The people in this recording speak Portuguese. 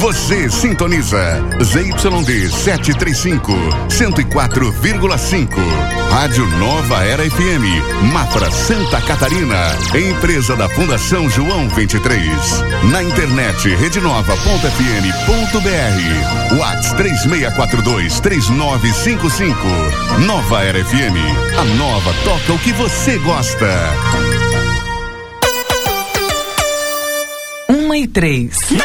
Você sintoniza ZYD 735, 104,5. Rádio Nova Era FM, Mafra, Santa Catarina. Empresa da Fundação João 23. Na internet, redenova.fm.br. WhatsApp 3642-3955. Nova Era FM. A nova toca o que você gosta. 1:03.